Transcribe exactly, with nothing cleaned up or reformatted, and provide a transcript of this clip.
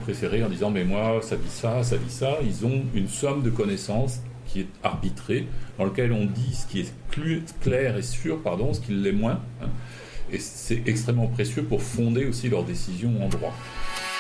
préféré en disant mais moi ça dit ça, ça dit ça. Ils ont une somme de connaissances qui est arbitrée, dans lequel on dit ce qui est plus clair et sûr, pardon, ce qui l'est moins. Hein. Et c'est extrêmement précieux pour fonder aussi leurs décisions en droit.